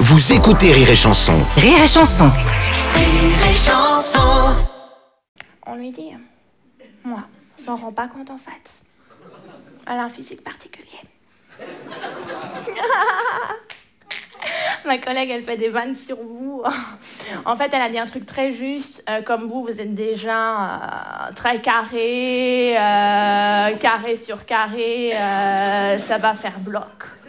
Vous écoutez Rire et Chanson. Rire et Chanson. Rire et Chanson. On lui dit, moi, on s'en rend pas compte en fait. Elle a un physique particulier. Ma collègue, elle fait des vannes sur vous. En fait, elle a dit un truc très juste. Comme vous êtes déjà très carré, carré sur carré, ça va faire bloc.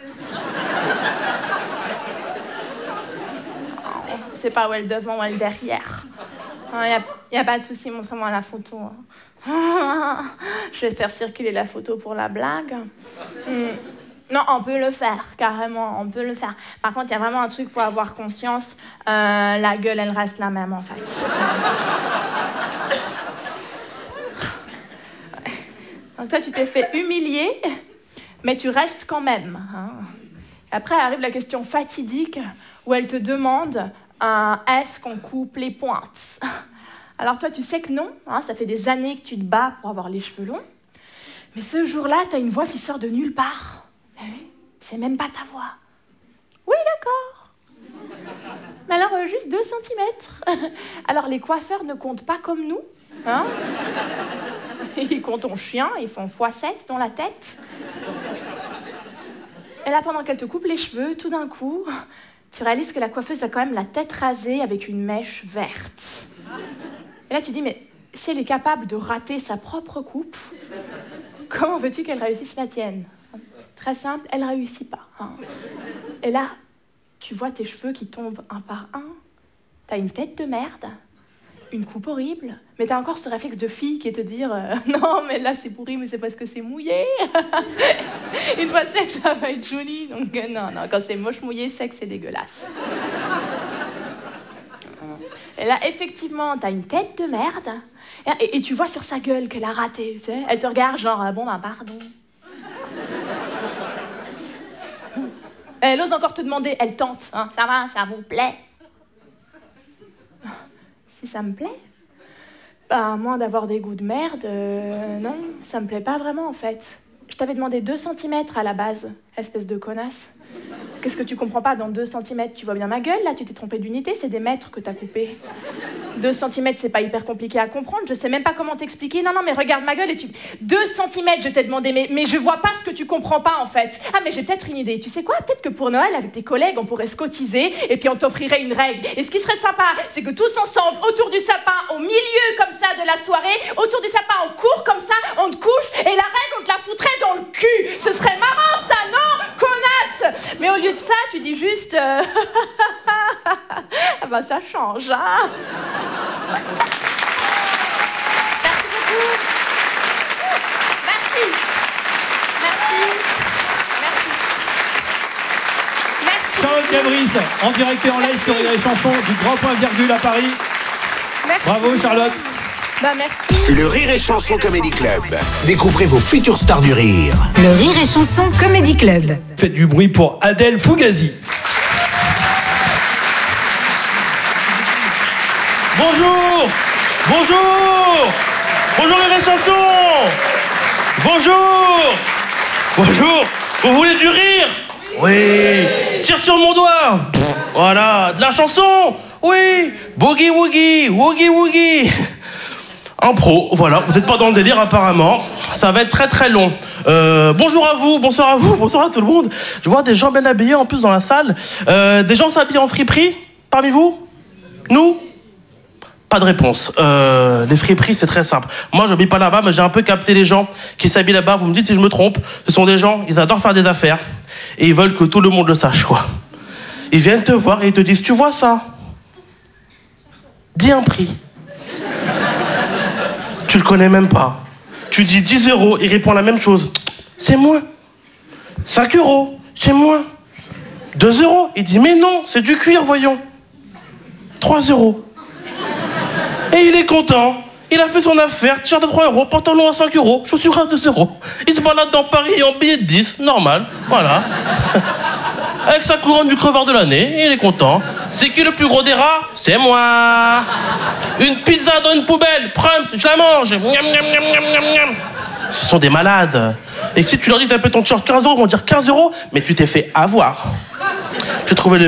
C'est pas où elle devant ou elle derrière. Y a pas de souci, montrez-moi la photo. Je vais faire circuler la photo pour la blague. Non, on peut le faire, carrément, on peut le faire. Par contre, il y a vraiment un truc, il faut avoir conscience, la gueule, elle reste la même, en fait. Donc toi, tu t'es fait humilier, mais tu restes quand même. Hein. Après, arrive la question fatidique, où elle te demande, est-ce qu'on coupe les pointes ? Alors toi, tu sais que non, hein, ça fait des années que tu te bats pour avoir les cheveux longs, mais ce jour-là, t'as une voix qui sort de nulle part. C'est même pas ta voix. Oui, d'accord. Mais alors, juste 2 centimètres. Alors, les coiffeurs ne comptent pas comme nous. Hein ? Ils comptent en chien, ils font x7 dans la tête. Et là, pendant qu'elle te coupe les cheveux, tout d'un coup, tu réalises que la coiffeuse a quand même la tête rasée avec une mèche verte. Et là, tu dis, mais si elle est capable de rater sa propre coupe, comment veux-tu qu'elle réussisse la tienne ? Très simple, elle réussit pas. Hein. Et là, tu vois tes cheveux qui tombent un par un. T'as une tête de merde, une coupe horrible, mais t'as encore ce réflexe de fille qui est te dire non, mais là c'est pourri, mais c'est parce que c'est mouillé. Une fois sec, ça va être joli. Donc non, quand c'est moche mouillé, c'est que c'est dégueulasse. Et là, effectivement, t'as une tête de merde, et tu vois sur sa gueule qu'elle a raté. Tu sais, elle te regarde genre bon, bah pardon. Elle ose encore te demander, elle tente, hein, ça va, ça vous plaît ? Si ça me plaît ? Bah, à moins d'avoir des goûts de merde, non, ça me plaît pas vraiment en fait. Je t'avais demandé 2 centimètres à la base, espèce de connasse. Qu'est-ce que tu comprends pas dans 2 centimètres ? Tu vois bien ma gueule là, tu t'es trompé d'unité, c'est des mètres que t'as coupé. 2 centimètres, c'est pas hyper compliqué à comprendre, je sais même pas comment t'expliquer. Non, mais regarde ma gueule et tu... 2 centimètres, je t'ai demandé, mais je vois pas ce que tu comprends pas en fait. Ah, mais j'ai peut-être une idée. Tu sais quoi ? Peut-être que pour Noël, avec tes collègues, on pourrait se cotiser et puis on t'offrirait une règle. Et ce qui serait sympa, c'est que tous ensemble, autour du sapin, au milieu comme ça de la soirée, autour du sapin, on court comme ça, on te couche et la règle, on te la foutrait dans le cul. Ce serait marrant ça, non ? Connasse ! Mais au lieu de ça, tu dis juste... ah bah ça change, hein ? Merci beaucoup. Merci. Charlotte Cabris, en direct et en live sur Rire et Chanson du Grand Point Virgule à Paris. Merci. Bravo Charlotte. Bah merci. Le Rire et Chanson Comedy Club. Découvrez vos futures stars du rire. Le Rire et Chanson Comedy Club. Faites du bruit pour Adèle Fugazi. Bonjour. Bonjour Rire et Chanson. Bonjour. Vous voulez du rire ? Oui. Tire sur mon doigt. Voilà. De la chanson ? Oui. Boogie woogie. Impro, voilà. Vous n'êtes pas dans le délire apparemment. Ça va être très très long. Bonjour à vous, bonsoir à vous, bonsoir à tout le monde. Je vois des gens bien habillés en plus dans la salle. Des gens s'habillent en friperie parmi vous ? Nous ? Pas de réponse. Les friperies, c'est très simple. Moi, je m'habille pas là-bas, mais j'ai un peu capté les gens qui s'habillent là-bas. Vous me dites si je me trompe. Ce sont des gens, ils adorent faire des affaires. Et ils veulent que tout le monde le sache, quoi. Ils viennent te voir et ils te disent, tu vois ça ? Dis un prix. Tu le connais même pas. Tu dis 10 €, il répond la même chose. C'est moins. 5 €, c'est moins. 2 €, il dit, mais non, c'est du cuir, voyons. 3 €. Et il est content. Il a fait son affaire, t-shirt à 3 €, pantalon à 5 €, chaussures à 2 €. Il se balade dans Paris en billet de 10, normal, voilà. Avec sa couronne du crevard de l'année, il est content. C'est qui le plus gros des rats ? C'est moi. Une pizza dans une poubelle, Prums, je la mange. Miam, miam, miam, miam, miam, miam. Ce sont des malades. Et si tu leur dis que t'as payé ton t-shirt 15 €, ils vont dire 15 €, mais tu t'es fait avoir. J'ai trouvé le